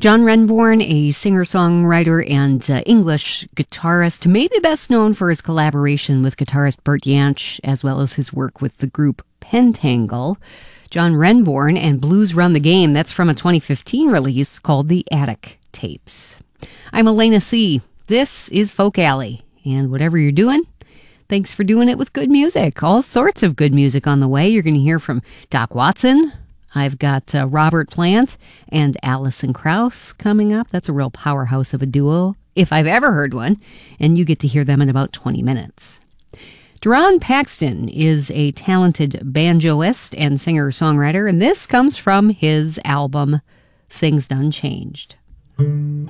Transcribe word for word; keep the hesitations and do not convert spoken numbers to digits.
John Renbourn, a singer-songwriter and uh, English guitarist, maybe best known for his collaboration with guitarist Bert Jansch, as well as his work with the group Pentangle. John Renbourn and Blues Run the Game, that's from a twenty fifteen release called The Attic Tapes. I'm Elena C. This is Folk Alley, and whatever you're doing, thanks for doing it with good music. All sorts of good music on the way. You're going to hear from Doc Watson. I've got uh, Robert Plant and Alison Krauss coming up. That's a real powerhouse of a duo, if I've ever heard one, and you get to hear them in about twenty minutes. Deron Paxton is a talented banjoist and singer-songwriter, and this comes from his album, Things Done Changed.